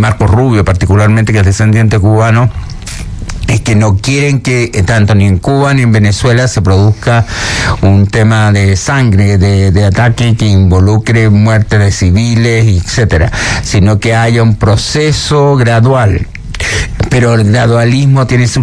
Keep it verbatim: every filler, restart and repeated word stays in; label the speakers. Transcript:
Speaker 1: Marcos Rubio particularmente, que es descendiente cubano, es que no quieren que tanto ni en Cuba ni en Venezuela se produzca un tema de sangre, de, de ataque que involucre muerte de civiles, etcétera, sino que haya un proceso gradual. Pero el gradualismo tiene su